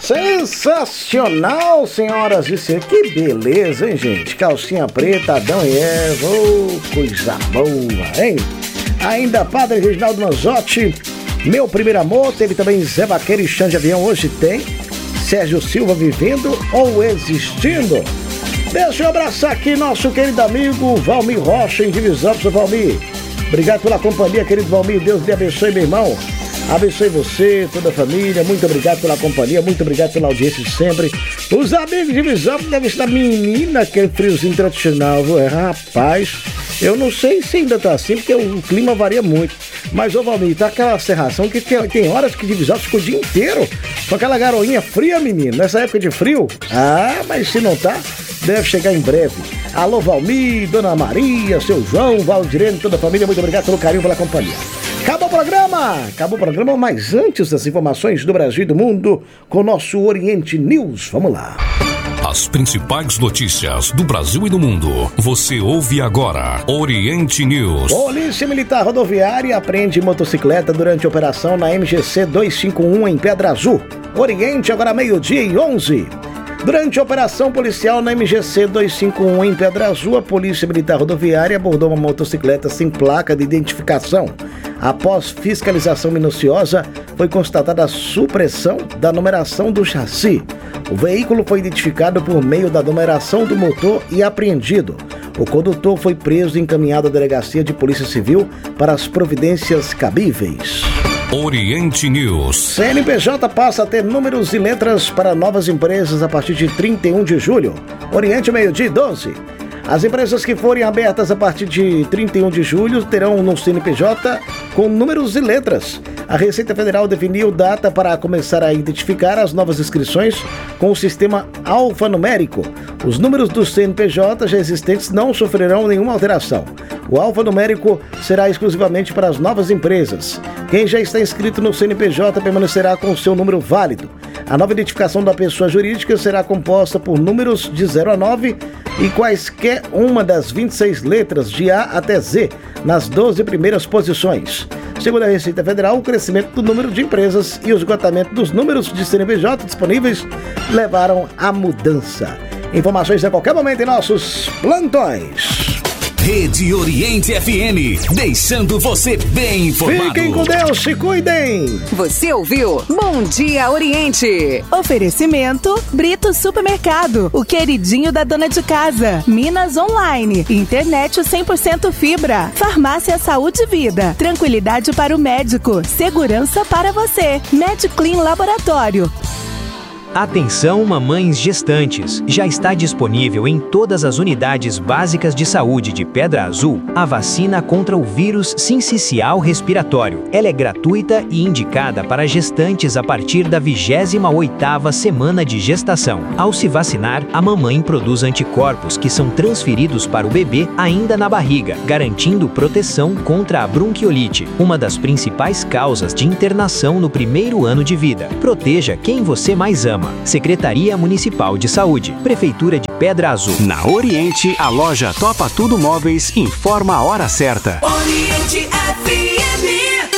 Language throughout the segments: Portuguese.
Sensacional, senhoras e senhores. Que beleza, hein, gente? Calcinha preta, Adão e Eva. Oh, coisa boa, hein? Ainda Padre Reginaldo Manzotti, Meu Primeiro Amor. Teve também Zé Vaqueiro e Xande Avião. Hoje tem Sérgio Silva, Vivendo ou Existindo. Deixa eu abraçar aqui nosso querido amigo Valmir Rocha, em Divisópolis. Valmir, obrigado pela companhia, querido Valmir. Deus lhe abençoe, meu irmão. Abençoe você, toda a família. Muito obrigado pela companhia, muito obrigado pela audiência de sempre. Os amigos de Divisópolis devem estar, menina, aquele friozinho tradicional, viu? Rapaz, eu não sei se ainda tá assim, porque o clima varia muito. Mas, ô Valmir, tá aquela serração que tem horas que Divisópolis fica o dia inteiro com aquela garoinha fria, menino. Nessa época de frio, mas se não tá, deve chegar em breve. Alô, Valmir, Dona Maria, seu João, Valdirene, toda a família, muito obrigado pelo carinho, pela companhia. Acabou o programa, mas antes das informações do Brasil e do mundo, com o nosso Oriente News. Vamos lá. As principais notícias do Brasil e do mundo, você ouve agora. Oriente News. Polícia Militar Rodoviária apreende motocicleta durante operação na MGC 251 em Pedra Azul. Oriente, agora 12:11. Durante a operação policial na MGC 251 em Pedra Azul, a Polícia Militar Rodoviária abordou uma motocicleta sem placa de identificação. Após fiscalização minuciosa, foi constatada a supressão da numeração do chassi. O veículo foi identificado por meio da numeração do motor e apreendido. O condutor foi preso e encaminhado à Delegacia de Polícia Civil para as providências cabíveis. Oriente News. CNPJ passa a ter números e letras para novas empresas a partir de 31 de julho. Oriente, 12:12. As empresas que forem abertas a partir de 31 de julho terão no CNPJ com números e letras. A Receita Federal definiu data para começar a identificar as novas inscrições com o sistema alfanumérico. Os números dos CNPJ já existentes não sofrerão nenhuma alteração. O alfanumérico será exclusivamente para as novas empresas. Quem já está inscrito no CNPJ permanecerá com o seu número válido. A nova identificação da pessoa jurídica será composta por números de 0 a 9 e quaisquer uma das 26 letras de A até Z nas 12 primeiras posições. Segundo a Receita Federal, o crescimento do número de empresas e o esgotamento dos números de CNPJ disponíveis levaram à mudança. Informações a qualquer momento em nossos plantões. Rede Oriente FM, deixando você bem informado. Fiquem com Deus, se cuidem. Você ouviu Bom Dia Oriente. Oferecimento Brito Supermercado, o queridinho da dona de casa. Minas Online, internet 100% fibra. Farmácia Saúde e Vida, tranquilidade para o médico, segurança para você. MedClean Laboratório. Atenção, mamães gestantes! Já está disponível em todas as unidades básicas de saúde de Pedra Azul a vacina contra o vírus sincicial respiratório. Ela é gratuita e indicada para gestantes a partir da 28ª semana de gestação. Ao se vacinar, a mamãe produz anticorpos que são transferidos para o bebê ainda na barriga, garantindo proteção contra a bronquiolite, uma das principais causas de internação no primeiro ano de vida. Proteja quem você mais ama. Secretaria Municipal de Saúde, Prefeitura de Pedra Azul. Na Oriente, a loja Topa Tudo Móveis informa a hora certa. Oriente FM.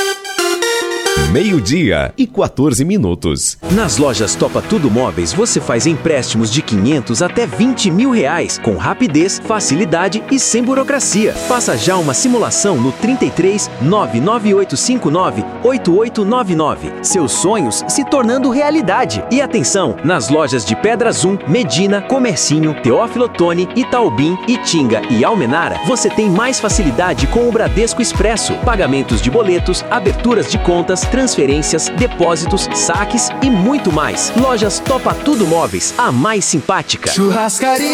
12:14. Nas lojas Topa Tudo Móveis, você faz empréstimos de 500 até 20 mil reais, com rapidez, facilidade e sem burocracia. Faça já uma simulação no 33 99859 8899. Seus sonhos se tornando realidade. E atenção, nas lojas de Pedra Azul, Medina, Comercinho, Teófilo Otoni, Itaubim, Itinga e Almenara, você tem mais facilidade com o Bradesco Expresso. Pagamentos de boletos, aberturas de contas, transferências, depósitos, saques e muito mais. Lojas Topa Tudo Móveis, a mais simpática. Churrascaria.